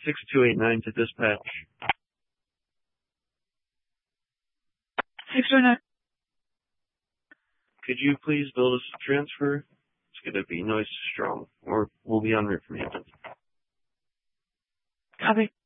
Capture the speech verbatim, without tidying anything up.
six two eight nine to dispatch. six two eight nine. Could you please build us a transfer? It's going to be noise strong, or we'll be on route from Hampton. Copy.